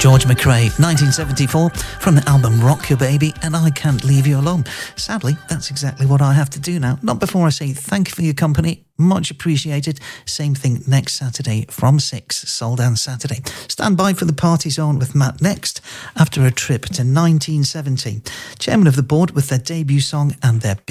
George McRae, 1974, from the album Rock Your Baby and I Can't Leave You Alone. Sadly, that's exactly what I have to do now. Not before I say thank you for your company. Much appreciated. Same thing next Saturday from 6, Soul Dance Saturday. Stand by for the Party Zone with Matt next, after a trip to 1970. Chairman of the board with their debut song and their